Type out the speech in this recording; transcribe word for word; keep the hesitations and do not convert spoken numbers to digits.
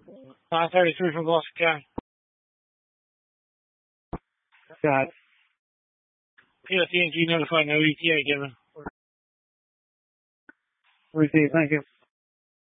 nine thirty-three from Gloucester County. Got it. P S E N G notified no E T A given. Received. Thank you.